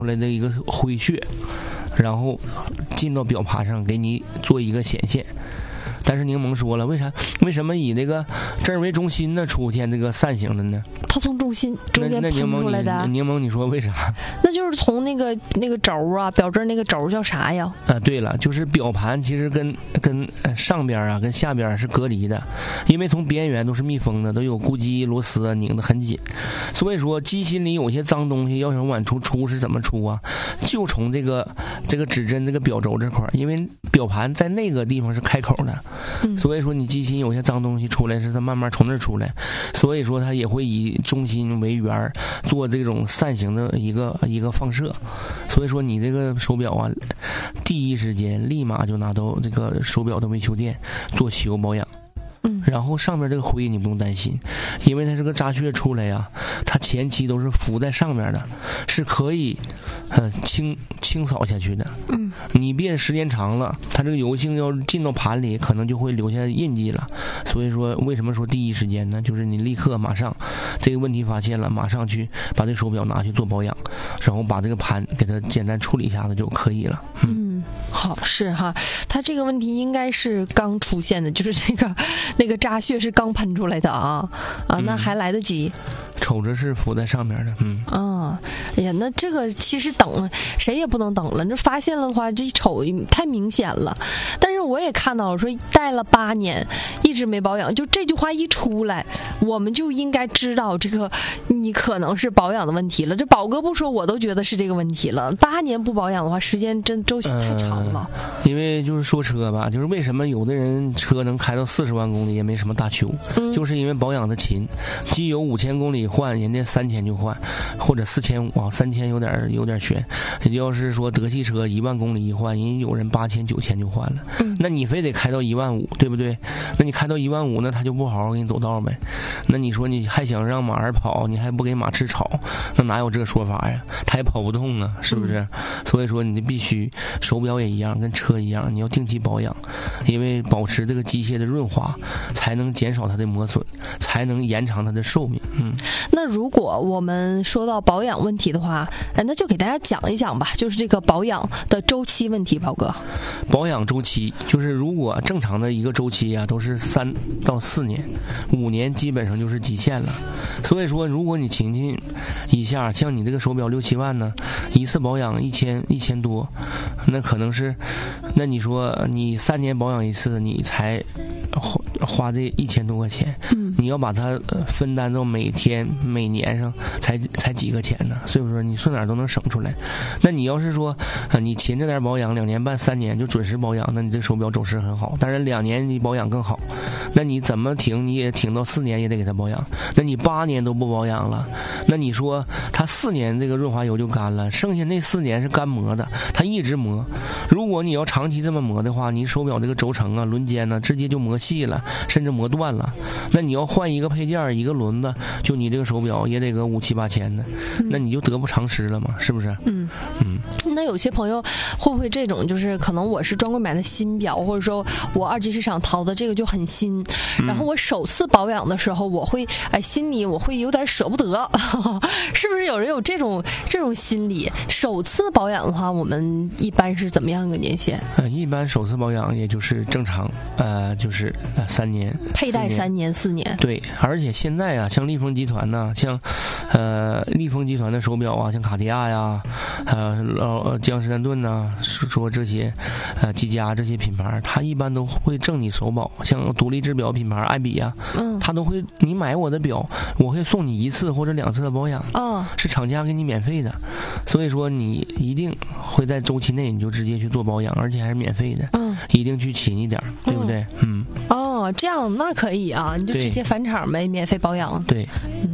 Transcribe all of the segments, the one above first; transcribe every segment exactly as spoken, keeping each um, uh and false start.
出来的一个灰屑，然后进到表盘上给你做一个显现。但是柠檬说了，为啥为什么以那个这儿为中心呢出现这个扇形的呢？ 它从中心中间喷出来的。 柠檬，你说为啥？ 那就是从那个那个轴啊，表这那个轴叫啥呀？ 啊，对了，就是表盘其实跟跟上边啊跟下边是隔离的，因为从边缘都是密封的，都有咕叽螺丝啊拧得很紧，所以说机芯里有些脏东西要想往出出是怎么出啊？就从这个这个指针这个表轴这块，因为表盘在那个地方是开口的。 嗯、 所以说你机芯有些脏东西出来是它慢慢从那儿出来，所以说它也会以中心为圆做这种扇形的一个一个放射，所以说你这个手表啊，第一时间立马就拿到这个手表的维修店做修保养。 嗯， 然后上面这个灰你不用担心，因为它这个扎屑出来呀，它前期都是浮在上面的，是可以呃清清扫下去的。 嗯， 你别时间长了，它这个油性要进到盘里，可能就会留下印记了。所以说，为什么说第一时间呢？就是你立刻马上这个问题发现了，马上去把这手表拿去做保养，然后把这个盘给它简单处理一下子就可以了。 嗯。嗯，好，是哈，它这个问题应该是刚出现的，就是这个那个扎屑是刚喷出来的啊啊，那还来得及。 嗯，瞅着是浮在上面的，嗯啊，哎呀，那这个其实等谁也不能等了，这发现了的话，这一瞅太明显了。但是我也看到，我说戴了八年一直没保养，就这句话一出来，我们就应该知道这个你可能是保养的问题了。这宝哥不说，我都觉得是这个问题了。八年不保养的话，时间真周期太长了。 呃、因为就是说车吧，就是为什么有的人车能开到四十万公里也没什么大修， 嗯、 就是因为保养的勤，机油五千公里换，人家三千就换，或者四千五啊，三千有点有点悬。也就是说，德系车一万公里一换，人有人八千九千就换了。 嗯、 那你非得开到一万五，对不对？那你开到一万五，那他就不好好给你走道呗。那你说你还想让马儿跑，你还不给马吃草，那哪有这个说法呀？他也跑不动啊，是不是？嗯、所以说你必须手表也一样，跟车一样，你要定期保养，因为保持这个机械的润滑，才能减少它的磨损，才能延长它的寿命。嗯。 那如果我们说到保养问题的话，哎，那就给大家讲一讲吧，就是这个保养的周期问题，宝哥。 保养周期就是如果正常的一个周期啊，都是三到四年，五年基本上就是极限了。所以说，如果你勤勤一下，像你这个手表六七万呢，一次保养一千一千多，那可能是，那你说你三年保养一次，你才花花这一千多块钱， 嗯， 你要把它分担到每天每年上，才才几个钱呢？所以说你顺哪都能省出来。那你要是说啊，你勤着点保养，两年半三年就准时保养，那你这手表走势很好。但是两年你保养更好，那你怎么停你也停到四年也得给它保养。那你八年都不保养了，那你说它四年这个润滑油就干了，剩下那四年是干磨的，它一直磨。如果你要长期这么磨的话，你手表这个轴承啊、轮间呢，直接就磨细了，甚至磨断了。那你要换一个配件一个轮子，就你这个手表也得个五七八千的， 嗯、 那你就得不偿失了嘛，是不是？ 嗯嗯。 那有些朋友会不会这种，就是可能我是专柜买的新表，或者说我二级市场淘的这个就很新， 嗯、 然后我首次保养的时候，我会哎心里我会有点舍不得，呵呵是不是有人有这种这种心理？首次保养的话，我们一般是怎么样一个年限？ 呃，一般首次保养也就是正常，呃，就是呃三年， 佩戴三年四年。 对，而且现在啊，像利丰集团呐，像呃利丰集团的手表啊，像卡地亚呀，呃老江诗丹顿呐，说这些呃积家这些品牌，它一般都会赠你手保，像独立制表品牌爱彼呀， 嗯， 它都会你买我的表，我会送你一次或者两次的保养， 哦， 是厂家给你免费的，所以说你一定会在周期内你就直接去做保养，而且还是免费的， 嗯， 一定去勤一点，对不对？嗯， 哦，这样那可以啊，你就直接返厂呗，免费保养。 对， 嗯。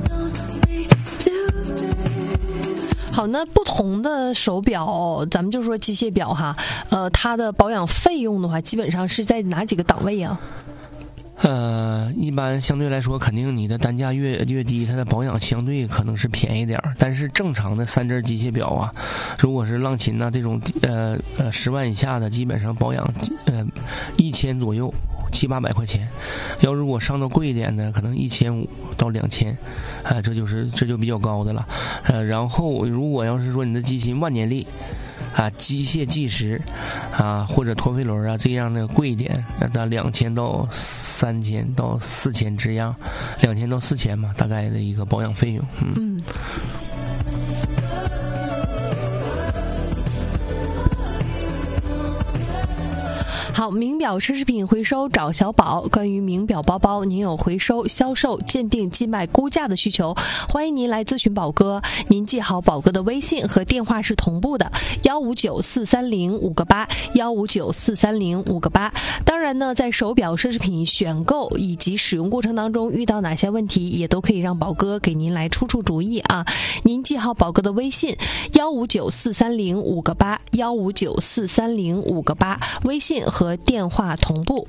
好，那不同的手表，咱们就说机械表哈，呃，它的保养费用的话，基本上是在哪几个档位啊？ 呃，一般相对来说，肯定你的单价越越低，它的保养相对可能是便宜点儿。但是正常的三针机械表啊，如果是浪琴呐、啊、这种呃呃十万以下的，基本上保养呃一千左右。 七八百块钱，要如果上到贵一点的，可能一千五到两千，啊，这就是这就比较高的了。呃，然后如果要是说你的机芯万年历啊，机械计时啊，或者陀飞轮啊这样的贵一点，那两千到三千到四千这样，两千到四千嘛，大概的一个保养费用。嗯。嗯好，名表奢侈品回收找小宝。关于名表包包，您有回收、销售、鉴定、寄卖、估价的需求，欢迎您来咨询宝哥。您记好宝哥的微信和电话是同步的，幺五九四三零五个八，幺五九四三零五个八。当然呢，在手表奢侈品选购以及使用过程当中遇到哪些问题，也都可以让宝哥给您来出出主意啊。您记好宝哥的微信，幺五九四三零五个八，幺五九四三零五个八，微信和和电话同步。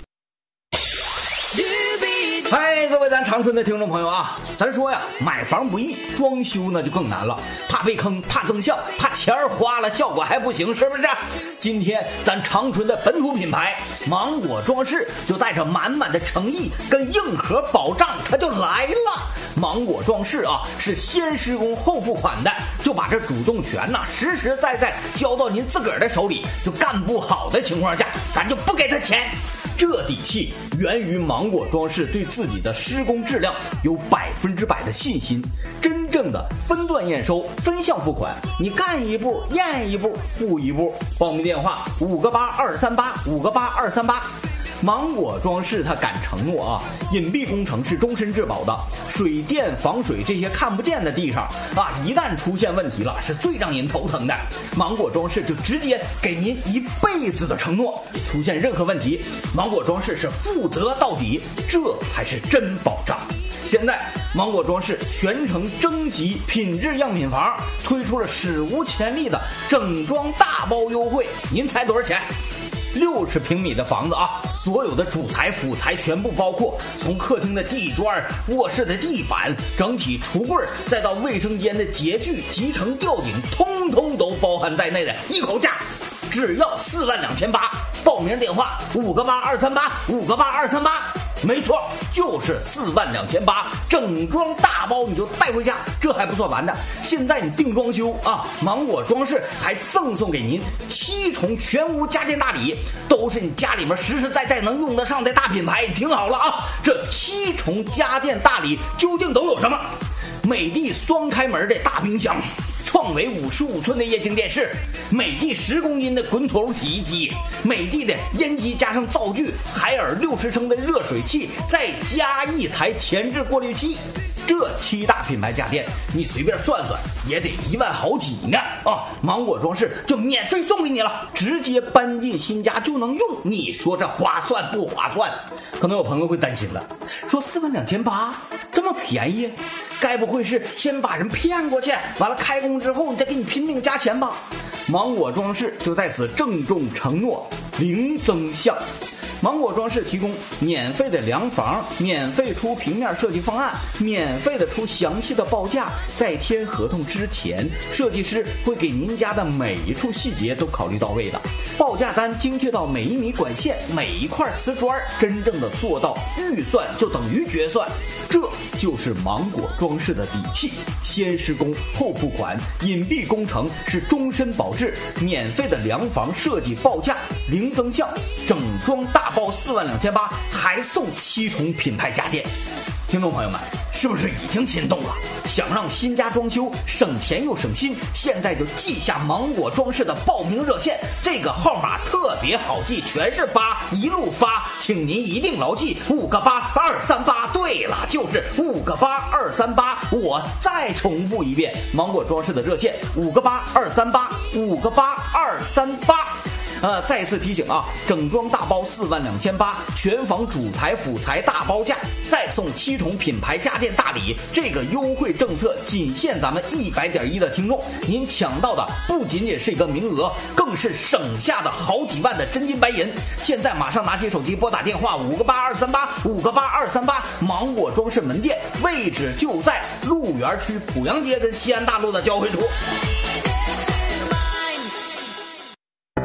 嗨，各位咱长春的听众朋友啊，咱说呀，买房不易，装修呢就更难了，怕被坑，怕增效，怕钱儿花了效果还不行，是不是？今天咱长春的本土品牌芒果装饰就带着满满的诚意跟硬核保障，它就来了。芒果装饰啊，是先施工后付款的，就把这主动权呐、啊、实实在在交到您自个儿的手里，就干不好的情况下，咱就不给他钱。这底气源于芒果装饰对自己的施工质量有百分之百的信心，真正的分段验收、分项付款，你干一步验一步付一步。报名电话五个八二三八五个八二三八。芒果装饰它敢承诺啊，隐蔽工程是终身质保的，水电防水这些看不见的地方啊，一旦出现问题了，是最让人头疼的。芒果装饰就直接给您一辈子的承诺，出现任何问题，芒果装饰是负责到底，这才是真保障。现在芒果装饰全程征集品质样品房，推出了史无前例的整装大包优惠，您猜多少钱？六十平米的房子啊，所有的主材辅材全部包括，从客厅的地砖、卧室的地板、整体橱柜，再到卫生间的洁具、集成吊顶，通通都包含在内的一口价，只要四万两千八。报名电话五个八二三八五个八二三八。没错，就是四万两千八，整装大包你就带回家。这还不算完的，现在你定装修啊，芒果装饰还赠送给您七重全屋家电大礼，都是你家里面实实在在能用得上的大品牌。你听好了啊，这七重家电大礼究竟都有什么？美的双开门的大冰箱，创维五十五寸的液晶电视，美的十公斤的滚筒洗衣机，美的的烟机加上灶具，海尔六十升的热水器，再加一台前置过滤器。这七大品牌家电，你随便算算也得一万好几呢啊！芒果装饰就免费送给你了，直接搬进新家就能用，你说这划算不划算？可能有朋友会担心了，说四万两千八这么便宜，该不会是先把人骗过去，完了开工之后你再给你拼命加钱吧？芒果装饰就在此郑重承诺，零增项。芒果装饰提供免费的量房，免费出平面设计方案，免费的出详细的报价。在签合同之前，设计师会给您家的每一处细节都考虑到位的，报价单精确到每一米管线、每一块瓷砖，真正的做到预算就等于决算。这就是芒果装饰的底气，先施工后付款，隐蔽工程是终身保质，免费的量房设计报价零增项，整装大包四万两千八，还送七重品牌家电。听众朋友们，是不是已经心动了？想让新家装修省钱又省心，现在就记下芒果装饰的报名热线，这个号码特别好记，全是八，一路发，请您一定牢记五个八二三八。对了，就是五个八二三八。我再重复一遍，芒果装饰的热线五个八二三八，五个八二三八。呃，再次提醒啊，整装大包四万两千八，全房主材辅材大包价，再送七重品牌家电大礼。这个优惠政策仅限咱们一百点一的听众，您抢到的不仅仅是一个名额，更是省下的好几万的真金白银。现在马上拿起手机拨打电话五个八二三八五个八二三八，芒果装饰门店位置就在鹿园区濮阳街跟西安大路的交汇处。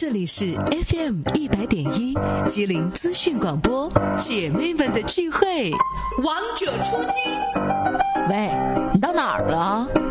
这里是 F M 一百点一吉林资讯广播，姐妹们的聚会，王者出击。 喂，你到哪儿了？